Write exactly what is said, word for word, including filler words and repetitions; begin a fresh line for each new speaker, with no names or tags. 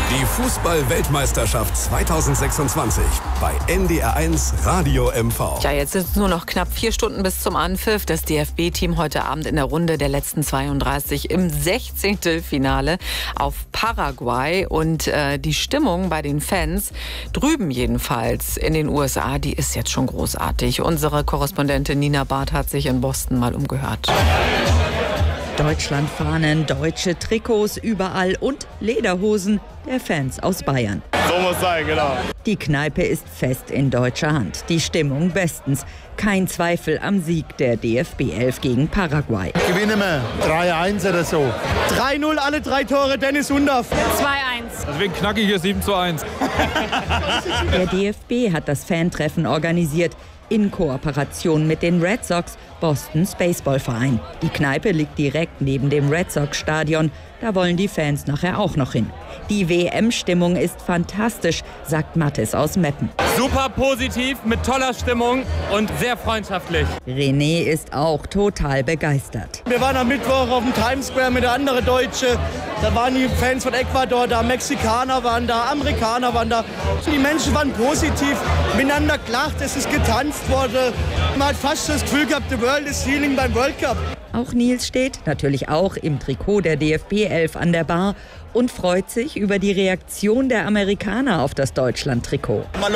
Die Fußball-Weltmeisterschaft zweitausendsechsundzwanzig bei N D R eins Radio M V.
Ja, jetzt sind es nur noch knapp vier Stunden bis zum Anpfiff. Das D F B-Team heute Abend in der Runde der letzten zweiunddreißig im Sechzehntelfinale auf Paraguay. Und äh, die Stimmung bei den Fans, drüben jedenfalls in den U S A, die ist jetzt schon großartig. Unsere Korrespondentin Nina Barth hat sich in Boston mal umgehört.
Deutschlandfahnen, deutsche Trikots überall und Lederhosen der Fans aus Bayern.
So muss sein, genau.
Die Kneipe ist fest in deutscher Hand. Die Stimmung bestens. Kein Zweifel am Sieg der D F B elf gegen Paraguay.
Gewinnen wir drei eins oder so.
drei null, alle drei Tore, Dennis Undaff.
zwei eins.
Deswegen knacke ich hier sieben zu eins.
Der D F B hat das Fantreffen organisiert. In Kooperation mit den Red Sox, Bostons Baseballverein. Die Kneipe liegt direkt neben dem Red Sox-Stadion. Da wollen die Fans nachher auch noch hin. Die W M-Stimmung ist fantastisch, sagt Mathis aus Meppen.
Super positiv, mit toller Stimmung und sehr freundschaftlich.
René ist auch total begeistert.
Wir waren am Mittwoch auf dem Times Square mit der anderen Deutsche. Da waren die Fans von Ecuador da, Mexikaner waren da, Amerikaner waren da. Die Menschen waren positiv, miteinander gelacht, es ist getanzt worden. Man hat fast das Gefühl gehabt, the world is healing beim World Cup.
Auch Nils steht, natürlich auch im Trikot der D F B elf an der Bar und freut sich über die Reaktion der Amerikaner auf das Deutschland-Trikot.